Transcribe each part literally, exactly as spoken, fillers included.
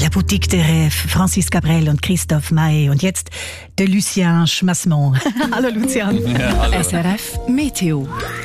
La Boutique de Rêve, Francis Cabrel und Christophe Maé. Und jetzt de Lucien Schmassement. Hallo Lucian. Ja, hallo. S R F Meteo.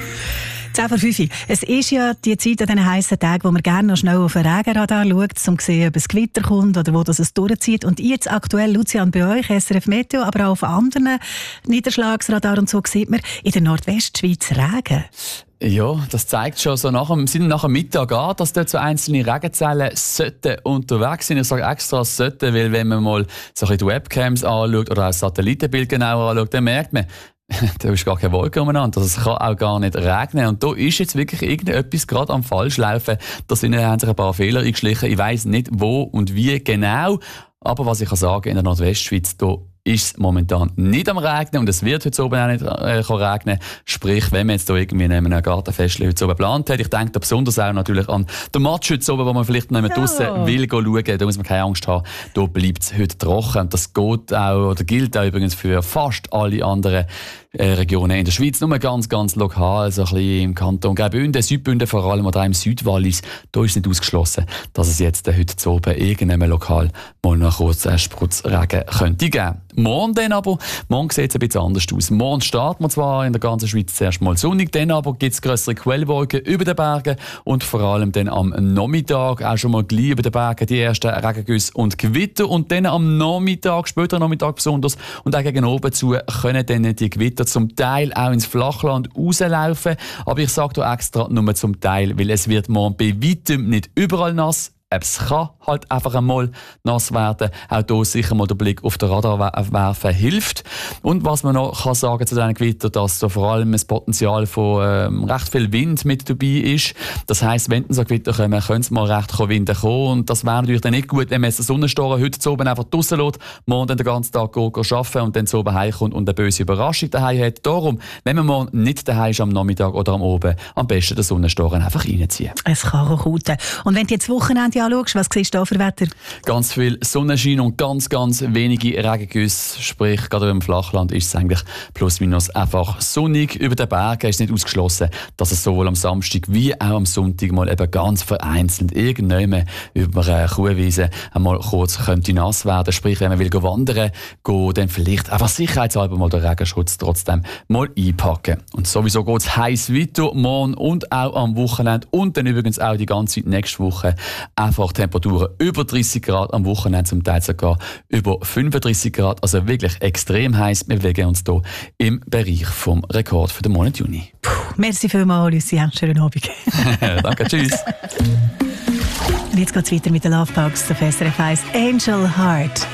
zehn vor fünf. Es ist ja die Zeit an diesen heissen Tagen, wo man gerne noch schnell auf den Regenradar schaut, um zu sehen, ob es Gewitter kommt oder wo das es durchzieht. Und jetzt aktuell, Lucian, bei euch, S R F Meteo, aber auch auf anderen Niederschlagsradar und so, sieht man in der Nordwestschweiz Regen. Ja, das zeigt schon so nach dem, sind nach dem Mittag an, dass dort so einzelne Regenzellen sollten unterwegs sind. Ich sage extra sollten, weil wenn man mal so ein bisschen die Webcams anschaut oder auch das Satellitenbild genauer anschaut, dann merkt man, da ist gar keine Wolke umeinander. Also es kann auch gar nicht regnen. Und da ist jetzt wirklich irgendetwas gerade am Falschlaufen. Da sind haben sich ein paar Fehler eingeschlichen. Ich weiss nicht, wo und wie genau. Aber was ich kann sagen, in der Nordwestschweiz, da ist es momentan nicht am Regnen und es wird heute oben auch nicht äh, regnen. Sprich, wenn man jetzt da irgendwie neben einem Gartenfest heute oben geplant hat, ich denke da besonders auch natürlich an den Matsch heute oben, wo man vielleicht noch nicht draussen ja. will schauen, da muss man keine Angst haben, da bleibt es heute trocken. Und das geht auch, oder gilt auch übrigens für fast alle anderen äh, Regionen in der Schweiz, nur ganz, ganz lokal, so ein bisschen im Kanton Graubünden, Südbünden vor allem oder auch im Südwallis, da ist nicht ausgeschlossen, dass es jetzt äh, heute oben irgendeinem Lokal mal noch kurz einen Spritzregen könnte geben. Morgen dann aber, morgen sieht es ein bisschen anders aus. Morgen starten wir zwar in der ganzen Schweiz zuerst mal sonnig, dann aber gibt es grössere Quellwolken über den Bergen und vor allem dann am Nachmittag auch schon mal gleich über den Bergen die ersten Regengüsse und Gewitter und dann am Nachmittag, später am Nachmittag besonders und auch gegen oben zu können dann die Gewitter zum Teil auch ins Flachland rauslaufen. Aber ich sage da extra nur zum Teil, weil es wird morgen bei weitem nicht überall nass. Es kann halt einfach einmal nass werden. Auch hier sicher mal der Blick auf den Radar werfen hilft. Und was man noch kann sagen zu diesen Gewittern, dass da vor allem das Potenzial von ähm, recht viel Wind mit dabei ist. Das heisst, wenn so Gewitter kommen, können es mal recht Winde kommen. Und das wäre natürlich dann nicht gut, wenn man jetzt den Sonnenstorm heute zu oben einfach draussen lässt, morgen dann den ganzen Tag go, go arbeiten und dann zu oben heimkommt und eine böse Überraschung daheim hat. Darum, wenn man morgen nicht daheim ist am Nachmittag oder am Oben, am besten den Sonnenstorm einfach reinziehen. Es kann auch guten. Und wenn du jetzt Wochenende anschaust, was siehst du da für Wetter? Ganz viel Sonnenschein und ganz, ganz wenige Regengüsse. Sprich, gerade im Flachland ist es eigentlich plus minus einfach sonnig. Über den Bergen ist nicht ausgeschlossen, dass es sowohl am Samstag wie auch am Sonntag mal eben ganz vereinzelt irgendwann über eine Kuhwiese einmal kurz könnte nass werden. Sprich, wenn man will wandern will, dann vielleicht einfach sicherheitshalber mal den Regenschutz trotzdem mal einpacken. Und sowieso geht es heiß weiter, morgen und auch am Wochenende und dann übrigens auch die ganze Zeit nächste Woche. Einfach Temperaturen über dreissig Grad, am Wochenende zum Teil sogar über fünfunddreissig Grad. Also wirklich extrem heiß. Wir bewegen uns hier im Bereich vom Rekord für den Monat Juni. Puh, merci vielmals, Lucien. Schönen Abend. Danke, tschüss. Und jetzt geht es weiter mit der Love Box auf S R F eins. Angel Heart.